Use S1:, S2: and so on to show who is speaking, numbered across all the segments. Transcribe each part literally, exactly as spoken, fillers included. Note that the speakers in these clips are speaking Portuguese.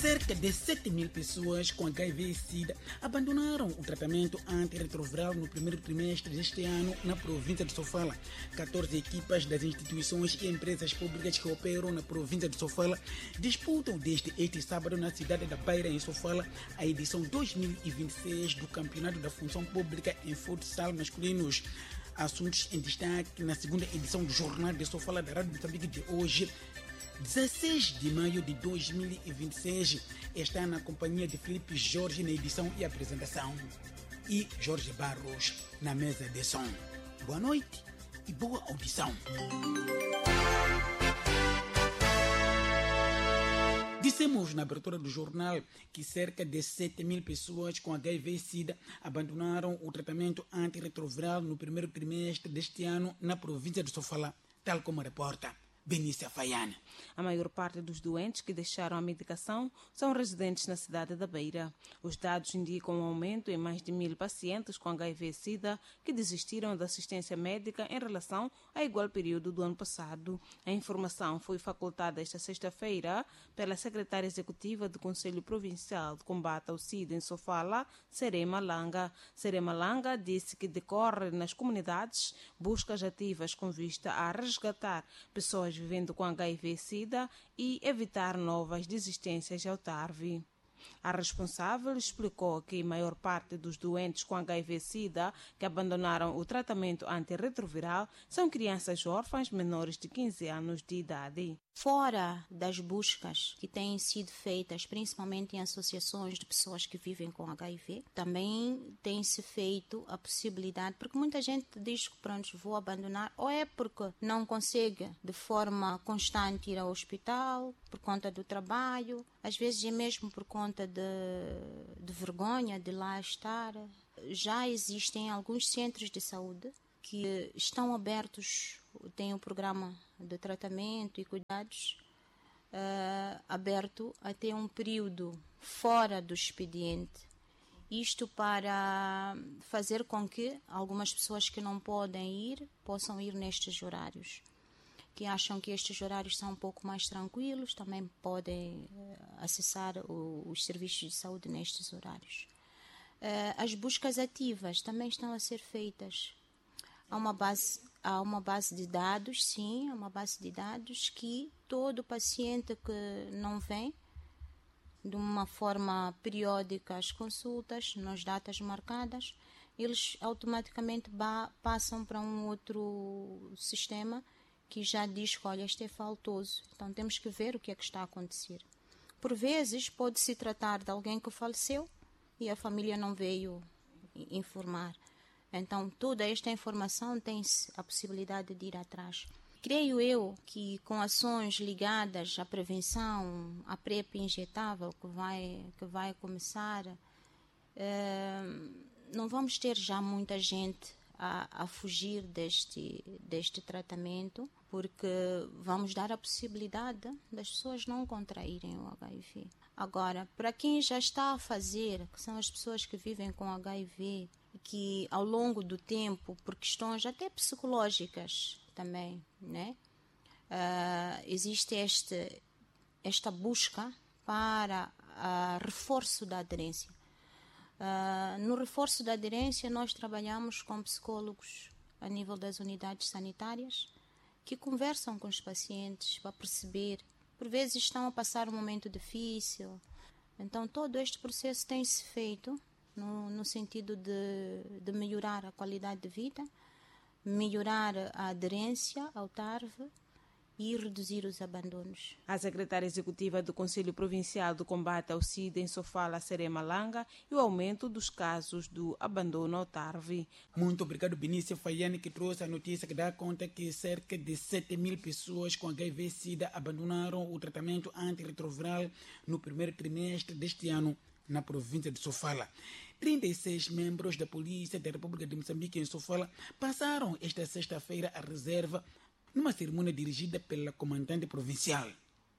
S1: Cerca de sete mil pessoas com H I V e SIDA abandonaram o tratamento antirretroviral no primeiro trimestre deste ano na província de Sofala. catorze equipas das instituições e empresas públicas que operam na província de Sofala disputam desde este sábado na cidade da Beira, em Sofala, a edição dois mil e vinte e seis do Campeonato da Função Pública em Futsal Masculinos. Assuntos em destaque na segunda edição do Jornal de Sofala da Rádio Moçambique de hoje, dezesseis de maio de dois mil e vinte e seis. Está na companhia de Felipe Jorge na edição e apresentação e Jorge Barros na mesa de som. Boa noite e boa audição. Dissemos na abertura do jornal que cerca de sete mil pessoas com H I V e SIDA abandonaram o tratamento antirretroviral no primeiro trimestre deste ano na província de Sofala, tal como reporta Benícia Faiana.
S2: A maior parte dos doentes que deixaram a medicação são residentes na cidade da Beira. Os dados indicam um aumento em mais de mil pacientes com H I V e SIDA que desistiram da assistência médica em relação a igual período do ano passado. A informação foi facultada esta sexta-feira pela secretária executiva do Conselho Provincial de Combate ao SIDA em Sofala, Serema Langa. Serema Langa disse que decorre nas comunidades buscas ativas com vista a resgatar pessoas vivendo com H I V e SIDA e evitar novas desistências ao T A R V. A responsável explicou que a maior parte dos doentes com H I V e SIDA que abandonaram o tratamento antirretroviral são crianças órfãs menores de quinze anos de idade.
S3: Fora das buscas que têm sido feitas, principalmente em associações de pessoas que vivem com H I V, também tem-se feito a possibilidade, porque muita gente diz que pronto, vou abandonar, ou é porque não consegue de forma constante ir ao hospital, por conta do trabalho, às vezes é mesmo por conta de, de vergonha de lá estar. Já existem alguns centros de saúde que estão abertos, tem um programa de tratamento e cuidados uh, aberto até um período fora do expediente. Isto para fazer com que algumas pessoas que não podem ir, possam ir nestes horários. Que acham que estes horários são um pouco mais tranquilos, também podem uh, acessar o, os serviços de saúde nestes horários. Uh, as buscas ativas também estão a ser feitas. Há uma base, há uma base de dados, sim, há uma base de dados que todo paciente que não vem de uma forma periódica às consultas, nas datas marcadas, eles automaticamente ba- passam para um outro sistema que já diz que, olha, este é faltoso. Então temos que ver o que é que está a acontecer. Por vezes pode-se tratar de alguém que faleceu e a família não veio informar. Então, toda esta informação tem-se a possibilidade de ir atrás. Creio eu que com ações ligadas à prevenção, à PrEP injetável que vai, que vai começar, eh, não vamos ter já muita gente a, a fugir deste, deste tratamento, porque vamos dar a possibilidade das pessoas não contraírem o H I V. Agora, para quem já está a fazer, que são as pessoas que vivem com H I V, que ao longo do tempo, por questões até psicológicas também, né? Uh, existe este, esta busca para uh, reforço da aderência. Uh, no reforço da aderência, nós trabalhamos com psicólogos a nível das unidades sanitárias que conversam com os pacientes para perceber, por vezes estão a passar um momento difícil. Então, todo este processo tem-se feito No, no sentido de, de melhorar a qualidade de vida, melhorar a aderência ao T A R V e reduzir os abandonos.
S2: A secretária executiva do Conselho Provincial do Combate ao SIDA em Sofala, Serema Langa, e o aumento dos casos do abandono ao T A R V.
S1: Muito obrigado, Benícia Faiane, que trouxe a notícia que dá conta que cerca de sete mil pessoas com H I V e SIDA abandonaram o tratamento antirretroviral no primeiro trimestre deste ano na província de Sofala. trinta e seis membros da Polícia da República de Moçambique em Sofala passaram esta sexta-feira a reserva numa cerimônia dirigida pela comandante provincial.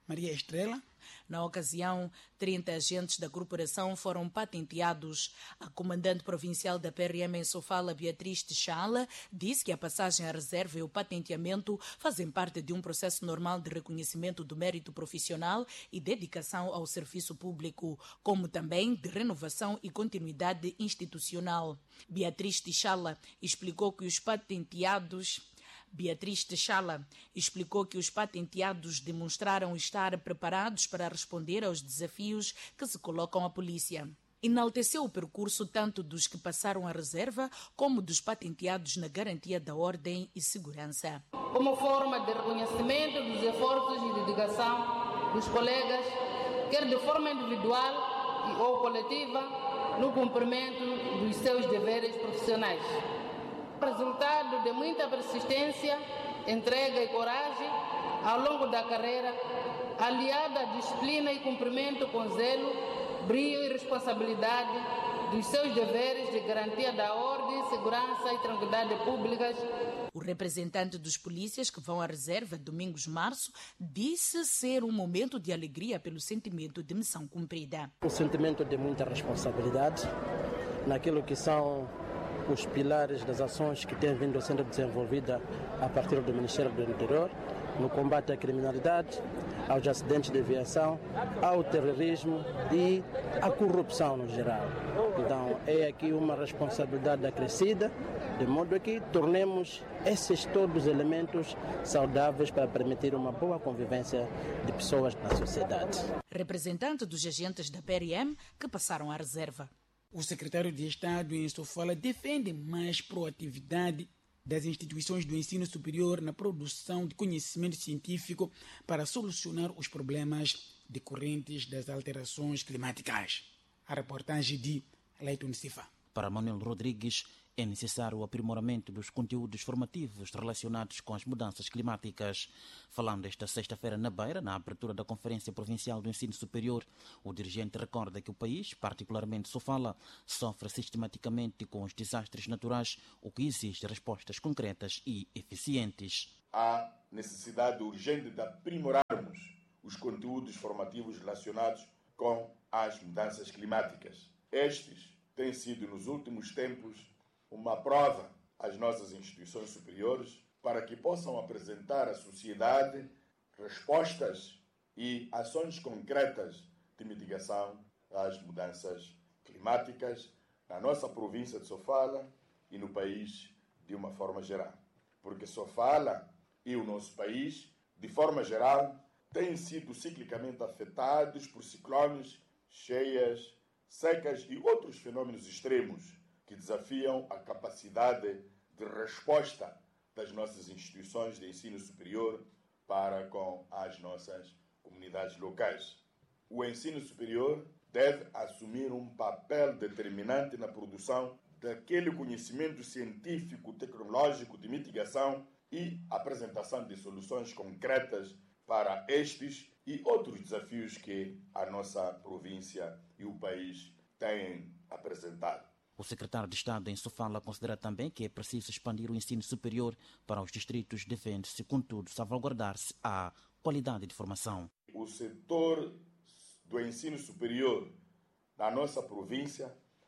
S1: Maria Estrela.
S4: Na ocasião, trinta agentes da corporação foram patenteados. A comandante provincial da P R M em Sofala, Beatriz Tchala, disse que a passagem à reserva e o patenteamento fazem parte de um processo normal de reconhecimento do mérito profissional e dedicação ao serviço público, como também de renovação e continuidade institucional. Beatriz Tchala explicou que os patenteados... Beatriz Tchala explicou que os patenteados demonstraram estar preparados para responder aos desafios que se colocam à polícia. Enalteceu o percurso tanto dos que passaram a reserva como dos patenteados na garantia da ordem e segurança.
S5: Como forma de reconhecimento dos esforços e dedicação dos colegas, quer de forma individual ou coletiva, no cumprimento dos seus deveres profissionais. Resultado de muita persistência, entrega e coragem ao longo da carreira, aliada à disciplina e cumprimento com zelo, brio e responsabilidade dos seus deveres de garantia da ordem, segurança e tranquilidade públicas.
S4: O representante dos polícias que vão à reserva, Domingos Março, disse ser um momento de alegria pelo sentimento de missão cumprida.
S6: Um sentimento de muita responsabilidade naquilo que são os pilares das ações que têm vindo sendo desenvolvidas a partir do Ministério do Interior, no combate à criminalidade, aos acidentes de aviação, ao terrorismo e à corrupção no geral. Então, é aqui uma responsabilidade acrescida, de modo que tornemos esses todos elementos saudáveis para permitir uma boa convivência de pessoas na sociedade.
S4: Representante dos agentes da P R M que passaram à reserva.
S1: O secretário de Estado em Sofala defende mais proatividade das instituições do ensino superior na produção de conhecimento científico para solucionar os problemas decorrentes das alterações climáticas. A reportagem de Leiton Sifa.
S7: Para Manuel Rodrigues, é necessário o aprimoramento dos conteúdos formativos relacionados com as mudanças climáticas. Falando esta sexta-feira na Beira, na abertura da Conferência Provincial do Ensino Superior, o dirigente recorda que o país, particularmente Sofala, sofre sistematicamente com os desastres naturais, o que exige respostas concretas e eficientes.
S8: Há necessidade urgente de aprimorarmos os conteúdos formativos relacionados com as mudanças climáticas. Estes têm sido, nos últimos tempos, uma prova às nossas instituições superiores para que possam apresentar à sociedade respostas e ações concretas de mitigação às mudanças climáticas na nossa província de Sofala e no país de uma forma geral. Porque Sofala e o nosso país, de forma geral, têm sido ciclicamente afetados por ciclones, cheias, secas e outros fenômenos extremos que desafiam a capacidade de resposta das nossas instituições de ensino superior para com as nossas comunidades locais. O ensino superior deve assumir um papel determinante na produção daquele conhecimento científico, tecnológico de mitigação e apresentação de soluções concretas para estes e outros desafios que a nossa província e o país têm apresentado.
S7: O secretário de Estado em Sofala considera também que é preciso expandir o ensino superior para os distritos, devendo-se, contudo, salvaguardar-se a qualidade de formação.
S8: O setor do ensino superior na nossa província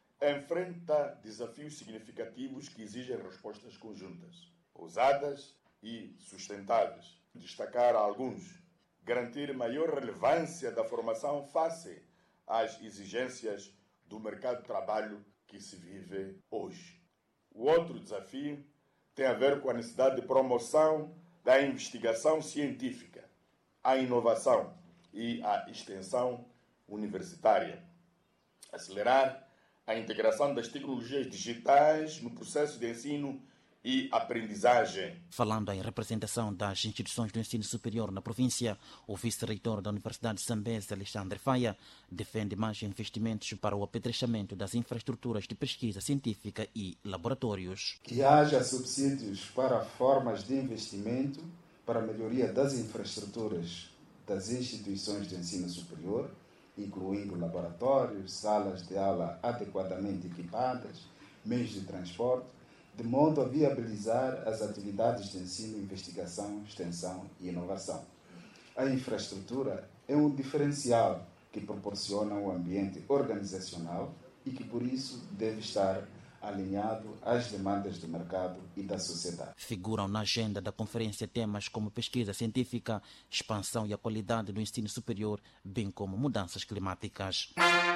S8: enfrenta desafios significativos que exigem respostas conjuntas, ousadas e sustentáveis. Destacar alguns: garantir maior relevância da formação face às exigências do mercado de trabalho que se vive hoje. O outro desafio tem a ver com a necessidade de promoção da investigação científica, a inovação e a extensão universitária. Acelerar a integração das tecnologias digitais no processo de ensino e aprendizagem.
S7: Falando em representação das instituições do ensino superior na província, o vice-reitor da Universidade de Zambésia, Alexandre Faia, defende mais investimentos para o apetrechamento das infraestruturas de pesquisa científica e laboratórios.
S9: Que haja subsídios para formas de investimento para a melhoria das infraestruturas das instituições de ensino superior, incluindo laboratórios, salas de aula adequadamente equipadas, meios de transporte, de modo a viabilizar as atividades de ensino, investigação, extensão e inovação. A infraestrutura é um diferencial que proporciona um ambiente organizacional e que, por isso, deve estar alinhado às demandas do mercado e da sociedade.
S7: Figuram na agenda da conferência temas como pesquisa científica, expansão e a qualidade do ensino superior, bem como mudanças climáticas.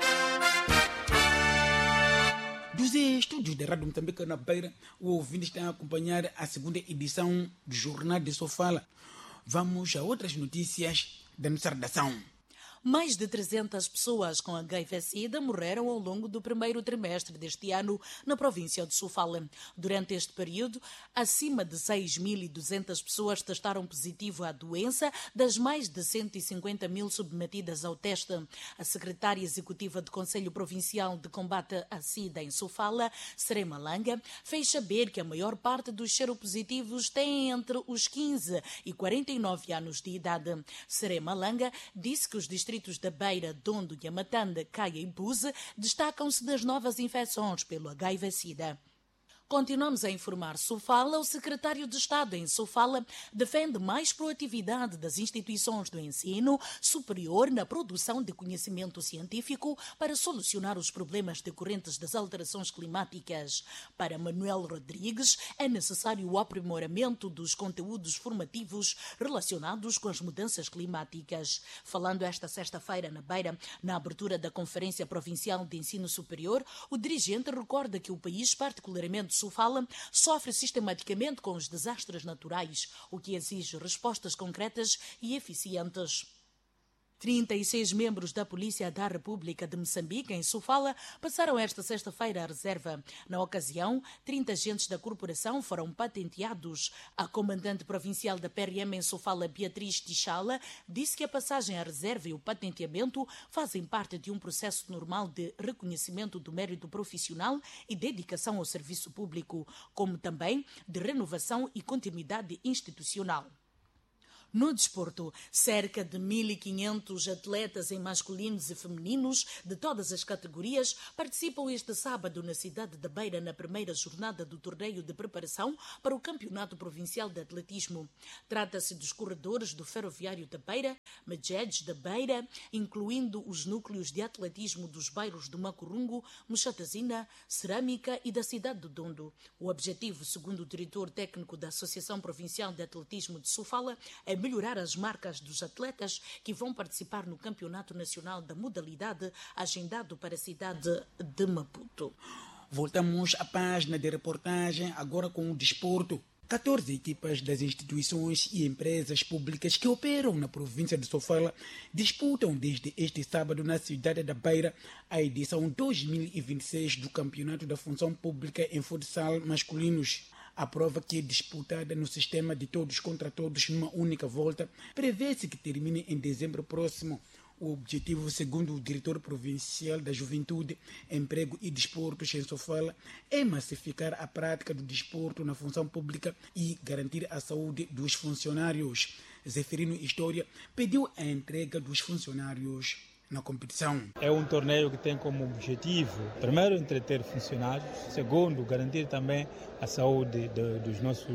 S1: Dos estúdios da Rádio Moçambique na Beira, o ouvinte está a acompanhar a segunda edição do Jornal de Sofala. Vamos a outras notícias da nossa redação.
S4: Mais de trezentas pessoas com H I V-Sida morreram ao longo do primeiro trimestre deste ano na província de Sofala. Durante este período, acima de seis mil e duzentas pessoas testaram positivo à doença, das mais de cento e cinquenta mil submetidas ao teste. A secretária executiva do Conselho Provincial de Combate à Sida em Sofala, Serema Langa, fez saber que a maior parte dos seropositivos tem entre os quinze e quarenta e nove anos de idade. Serema Langa disse que os distritos da Beira, Dondo, Yamatanda, Caia e Buze destacam-se das novas infecções pelo H I V-Sida. Continuamos a informar Sofala. O secretário de Estado em Sofala defende mais proatividade das instituições do ensino superior na produção de conhecimento científico para solucionar os problemas decorrentes das alterações climáticas. Para Manuel Rodrigues, é necessário o aprimoramento dos conteúdos formativos relacionados com as mudanças climáticas. Falando esta sexta-feira na Beira, na abertura da Conferência Provincial de Ensino Superior, o dirigente recorda que o país, particularmente Sofala, sofre sistematicamente com os desastres naturais, o que exige respostas concretas e eficientes. trinta e seis membros da Polícia da República de Moçambique, em Sofala, passaram esta sexta-feira à reserva. Na ocasião, trinta agentes da corporação foram patenteados. A comandante provincial da P R M em Sofala, Beatriz Tichala, disse que a passagem à reserva e o patenteamento fazem parte de um processo normal de reconhecimento do mérito profissional e dedicação ao serviço público, como também de renovação e continuidade institucional. No desporto, cerca de mil e quinhentos atletas em masculinos e femininos de todas as categorias participam este sábado na cidade da Beira na primeira jornada do torneio de preparação para o Campeonato Provincial de Atletismo. Trata-se dos corredores do Ferroviário da Beira, Medjedes da Beira, incluindo os núcleos de atletismo dos bairros do Macurungo, Muxatazina, Cerâmica e da cidade do Dondo. O objetivo, segundo o diretor técnico da Associação Provincial de Atletismo de Sofala, é melhorar as marcas dos atletas que vão participar no Campeonato Nacional da modalidade agendado para a cidade de Maputo.
S1: Voltamos à página de reportagem, agora com o desporto. catorze equipas das instituições e empresas públicas que operam na província de Sofala disputam desde este sábado na cidade da Beira a edição dois mil e vinte e seis do Campeonato da Função Pública em Futsal Masculinos. A prova, que é disputada no sistema de todos contra todos numa única volta, prevê-se que termine em dezembro próximo. O objetivo, segundo o diretor provincial da Juventude, Emprego e Desportos em Sofala, é massificar a prática do desporto na função pública e garantir a saúde dos funcionários. Zeferino História pediu a entrega dos funcionários na competição.
S10: É um torneio que tem como objetivo, primeiro, entreter funcionários, segundo, garantir também a saúde de, dos nossos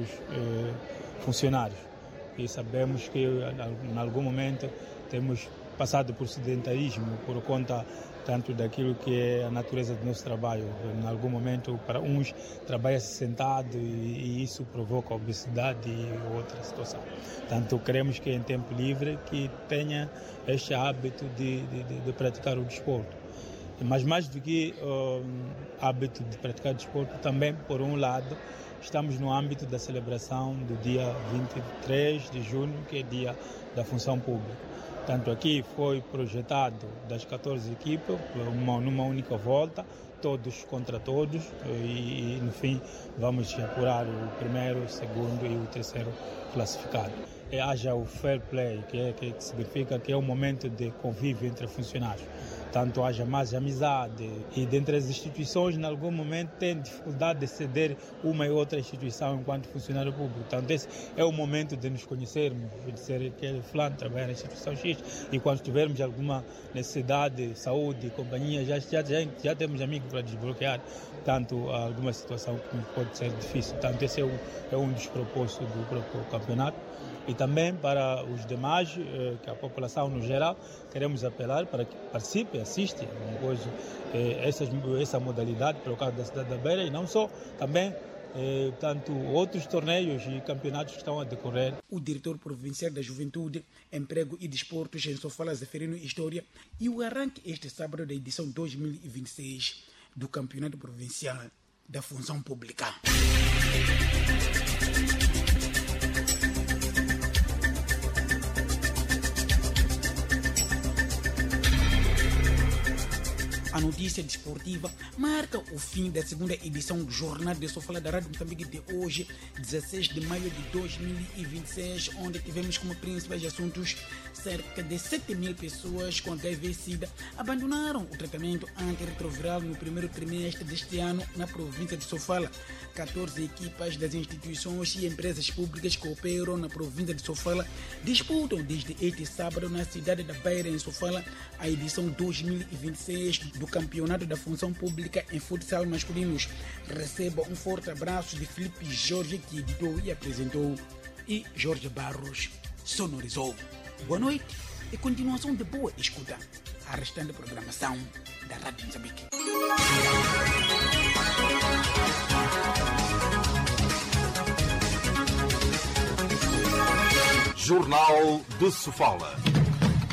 S10: eh, funcionários. E sabemos que em algum momento temos passado por sedentarismo por conta tanto daquilo que é a natureza do nosso trabalho. Em algum momento, para uns, trabalha-se sentado e, e isso provoca obesidade e outra situação. Tanto queremos que em tempo livre que tenha este hábito de, de, de praticar o desporto. Mas mais do que o um, hábito de praticar o desporto, também, por um lado, estamos no âmbito da celebração do dia vinte e três de junho, que é dia da função pública. Tanto aqui foi projetado das catorze equipas, uma, numa única volta, todos contra todos, e, e no fim vamos apurar o primeiro, o segundo e o terceiro classificado. E haja o fair play, que, é, que significa que é um momento de convívio entre funcionários. Tanto haja mais amizade, e dentre as instituições, em algum momento, tem dificuldade de ceder uma e outra instituição enquanto funcionário público. Então, esse é o momento de nos conhecermos, de dizer que ele fulano trabalha na instituição X, e quando tivermos alguma necessidade, saúde, companhia, já, já, já, já temos amigos para desbloquear, tanto alguma situação que pode ser difícil. Então, esse é um, é um dos propósitos do próprio campeonato. E também para os demais, que a população no geral, queremos apelar para que participe, assista coisa, essa, essa modalidade pelo caso da cidade da Beira e não só, também Eh, tanto outros torneios e campeonatos que estão a decorrer.
S1: O diretor provincial da Juventude, Emprego e Desportos em Sofala, Zeferino História, e o arranque este sábado da edição dois mil e vinte e seis do Campeonato Provincial da Função Pública. A notícia desportiva marca o fim da segunda edição do Jornal de Sofala da Rádio Moçambique de hoje, dezesseis de maio de dois mil e vinte e seis, onde tivemos como principais assuntos cerca de sete mil pessoas com H I V-Sida abandonaram o tratamento antirretroviral no primeiro trimestre deste ano na província de Sofala. catorze equipas das instituições e empresas públicas que operam na província de Sofala disputam desde este sábado na cidade da Beira, em Sofala, a edição dois mil e vinte e seis do Campeonato da Função Pública em Futsal Masculinos. Receba um forte abraço de Felipe Jorge, que editou e apresentou, e Jorge Barros sonorizou. Boa noite e continuação de boa escuta à restante programação da Rádio Moçambique.
S11: Jornal de Sofala.